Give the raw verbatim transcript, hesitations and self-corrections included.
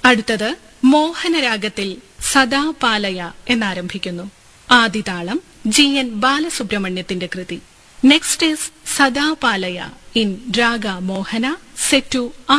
അടുത്തത് മോഹനരാഗത്തിൽ സദാപാലയ എന്നാരംഭിക്കുന്നു. ആദിതാളം G N ബാലസുബ്രഹ്മണ്യത്തിന്റെ കൃതി. Next is സദാപാലയ in raga Mohana set to